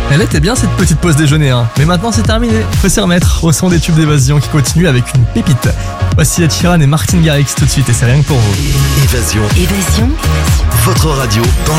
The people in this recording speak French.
Elle était bien cette petite pause déjeuner, hein. Mais maintenant c'est terminé. Faut s'y remettre au son des tubes d'évasion qui continue avec une pépite. Voici Ed Sheeran et Martin Garrix tout de suite et c'est rien que pour vous. Évasion. Votre radio dans